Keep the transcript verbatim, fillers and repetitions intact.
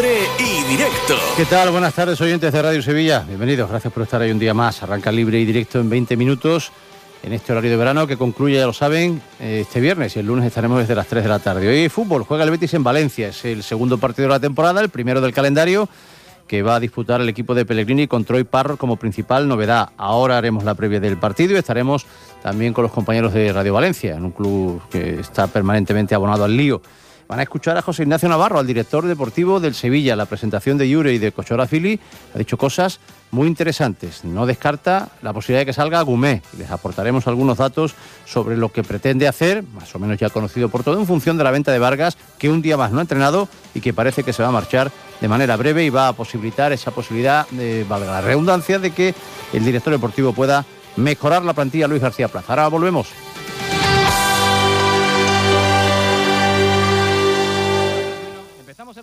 Libre y Directo. ¿Qué tal? Buenas tardes, oyentes de Radio Sevilla. Bienvenidos, gracias por estar ahí un día más. Arranca Libre y Directo en veinte minutos en este horario de verano que concluye, ya lo saben, este viernes, y el lunes estaremos desde las tres de la tarde. Hoy fútbol, juega el Betis en Valencia. Es el segundo partido de la temporada, el primero del calendario, que va a disputar el equipo de Pellegrini con Troy Parrott como principal novedad. Ahora haremos la previa del partido y estaremos también con los compañeros de Radio Valencia, en un club que está permanentemente abonado al lío. Van a escuchar a José Ignacio Navarro, al director deportivo del Sevilla. La presentación de Yure y de Cochora Fili ha dicho cosas muy interesantes. No descarta la posibilidad de que salga Gumé. Les aportaremos algunos datos sobre lo que pretende hacer, más o menos ya conocido por todo, en función de la venta de Vargas, que un día más no ha entrenado y que parece que se va a marchar de manera breve y va a posibilitar esa posibilidad, de, valga la redundancia, de que el director deportivo pueda mejorar la plantilla Luis García Plaza. Ahora volvemos.